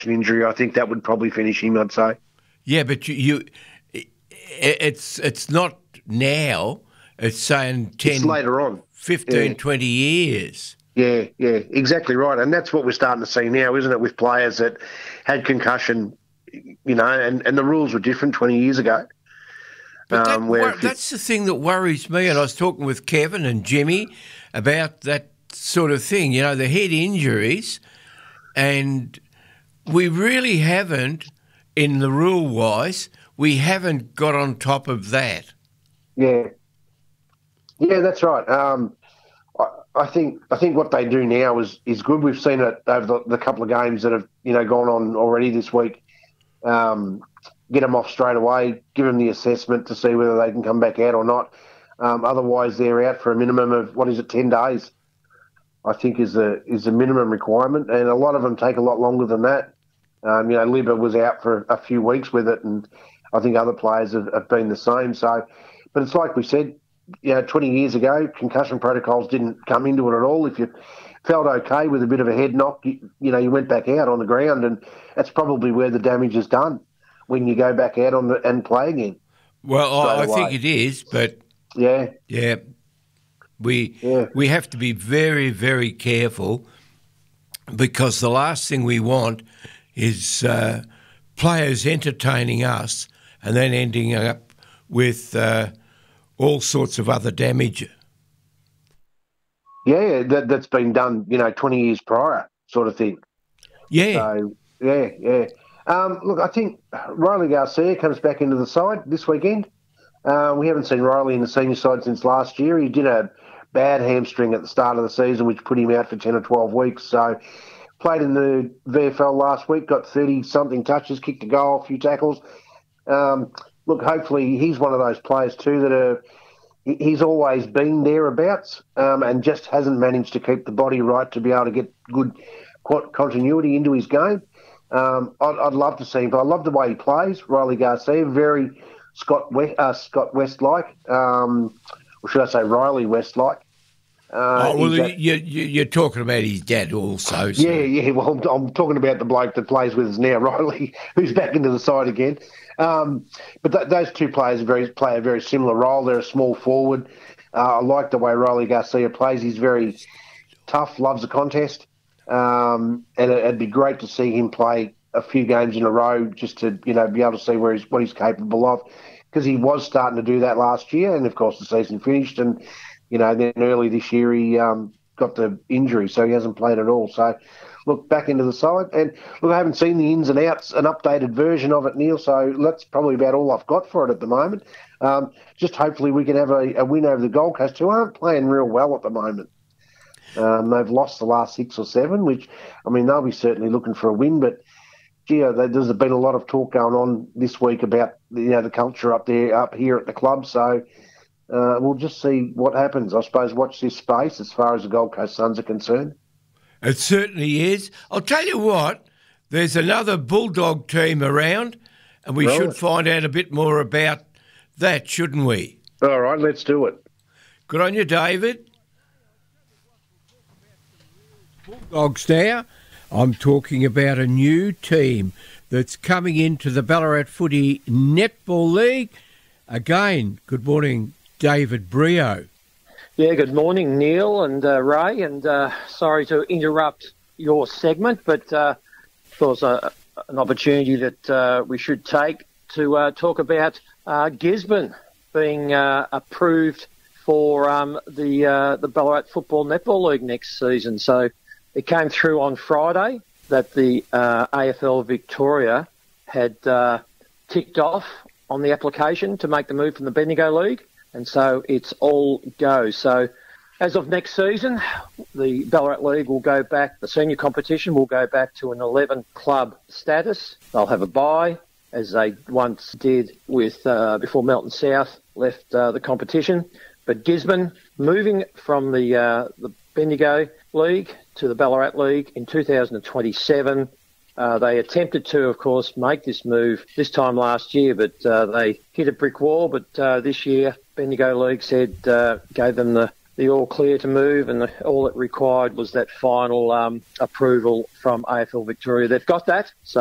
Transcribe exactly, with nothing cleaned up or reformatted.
injury, I think that would probably finish him, I'd say. Yeah, but you, you it's it's not now. It's saying ten, it's later on. fifteen, yeah. twenty years. Yeah, yeah, exactly right. And that's what we're starting to see now, isn't it, with players that had concussion, you know, and, and the rules were different twenty years ago. But that, um, where that's the thing that worries me, and I was talking with Kevin and Jimmy about that sort of thing, you know, the head injuries, and we really haven't, in the rule-wise, we haven't got on top of that. Yeah. Yeah, that's right. Um, I, I think I think what they do now is, is good. We've seen it over the, the couple of games that have, you know, gone on already this week. Um get them off straight away, give them the assessment to see whether they can come back out or not. Um, otherwise, they're out for a minimum of, what is it, ten days, I think is the is the minimum requirement. And a lot of them take a lot longer than that. Um, you know, Libba was out for a few weeks with it, and I think other players have, have been the same. So, but it's like we said, you know, twenty years ago, concussion protocols didn't come into it at all. If you felt okay with a bit of a head knock, you, you know, you went back out on the ground, and that's probably where the damage is done, when you go back out on the, and play again. Well, I, I think it is, but yeah, yeah, we yeah. we have to be very, very careful, because the last thing we want is uh, players entertaining us and then ending up with uh, all sorts of other damage. Yeah, that, that's been done, you know, twenty years prior, sort of thing. Yeah. So, yeah, yeah. Um, look, I think Riley Garcia comes back into the side this weekend. Uh, we haven't seen Riley in the senior side since last year. He did a bad hamstring at the start of the season, which put him out for ten or twelve weeks. So played in the V F L last week, got thirty-something touches, kicked a goal, a few tackles. Um, look, hopefully he's one of those players too that are he's always been thereabouts um, and just hasn't managed to keep the body right to be able to get good continuity into his game. Um, I'd, I'd love to see him, but I love the way he plays. Riley Garcia, very Scott West, uh, Scott West-like, um, or should I say Riley West-like. Uh, oh, well, a, you, you, you're talking about his dad also. So. Yeah, yeah. Well, I'm, I'm talking about the bloke that plays with us now, Riley, who's back into the side again. Um, but th- those two players very, play a very similar role. They're a small forward. Uh, I like the way Riley Garcia plays. He's very tough, loves a contest. Um, and it, it'd be great to see him play a few games in a row just to, you know, be able to see where he's, what he's capable of, because he was starting to do that last year, and of course the season finished, and you know, then early this year he um, got the injury, so he hasn't played at all. So look, back into the side, and look, I haven't seen the ins and outs, an updated version of it, Neil. So that's probably about all I've got for it at the moment. Um, just hopefully we can have a, a win over the Gold Coast, who aren't playing real well at the moment. Um, they've lost the last six or seven, which, I mean, they'll be certainly looking for a win. But, gee, there's been a lot of talk going on this week about, you know, the culture up there, up here at the club. So uh, we'll just see what happens. I suppose watch this space as far as the Gold Coast Suns are concerned. It certainly is. I'll tell you what, there's another Bulldog team around, and we right. should find out a bit more about that, shouldn't we? All right, let's do it. Good on you, David. Bulldogs now. I'm talking about a new team that's coming into the Ballarat Footy Netball League. Again, good morning, David Brio. Yeah, good morning, Neil and uh, Ray, and uh, sorry to interrupt your segment, but uh, it was a, an opportunity that uh, we should take to uh, talk about uh, Gisborne being uh, approved for um, the uh, the Ballarat Football Netball League next season. So it came through on Friday that the uh, A F L Victoria had uh, ticked off on the application to make the move from the Bendigo League, and so it's all go. So as of next season, the Ballarat League will go back, the senior competition will go back to an eleven-club status. They'll have a bye, as they once did with uh, before Melton South left uh, the competition. But Gisborne, moving from the uh, the Bendigo League to the Ballarat League in two thousand twenty-seven. Uh, they attempted to, of course, make this move this time last year, but uh, they hit a brick wall. But uh, this year, Bendigo League said, uh, gave them the the all clear to move, and the, all it required was that final um, approval from A F L Victoria. They've got that. So